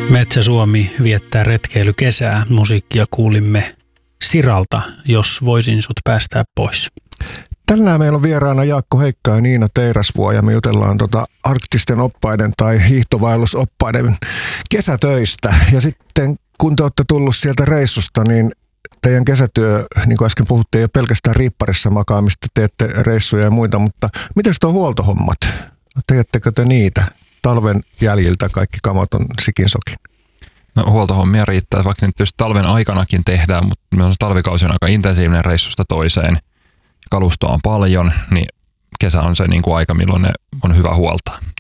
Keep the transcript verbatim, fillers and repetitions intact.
Metsä Suomi viettää retkeilykesää. Musiikkia kuulimme Siralta, Jos voisin sut päästää pois. Tänään meillä on vieraana Jaakko Heikka ja Niina Teirasvuo ja me jutellaan tota arktisten oppaiden tai hiihtovaellusoppaiden kesätöistä. Ja sitten kun te olette tullut sieltä reissusta, niin teidän kesätyö, niin kuin äsken puhuttiin, ei ole pelkästään riipparissa makaamista, teette reissuja ja muita, mutta miten on huoltohommat? Teettekö te niitä? Talven jäljiltä kaikki kamat on sikin sokin. No, huoltohommia riittää, vaikka nyt tietysti talven aikanakin tehdään, mutta meillä on talvikausi on aika intensiivinen reissusta toiseen. Kalustoa on paljon, niin kesä on se niin kuin aika, milloin ne on hyvä huoltaa.